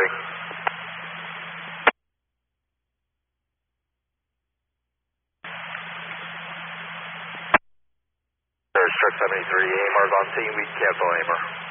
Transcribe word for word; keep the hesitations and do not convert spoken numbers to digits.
three. There's truck seventy-three, A M R's on scene, we cancel A M R.